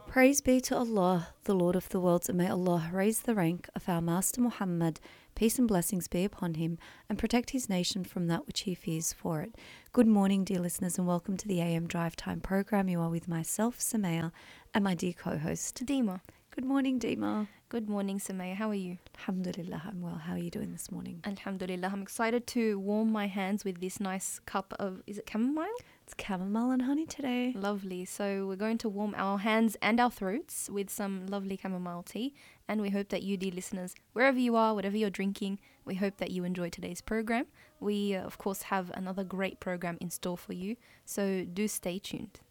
Praise be to Allah, the Lord of the worlds, and may Allah raise the rank of our Master Muhammad, peace and blessings be upon him, and protect his nation from that which he fears for it. Good morning, dear listeners, and welcome to the AM Drive Time program. You are with myself, Samaya, and my dear co-host, Dima. Good morning, Dima. Good morning, Samaya. How are you? Alhamdulillah, I'm well. How are you doing this morning? Alhamdulillah. I'm excited to warm my hands with this nice cup of, is it chamomile? It's chamomile and honey today. Lovely. So we're going to warm our hands and our throats with some lovely chamomile tea. And we hope that you, dear listeners, wherever you are, whatever you're drinking, we hope that you enjoy today's program. We, of course, have another great program in store for you. So do stay tuned.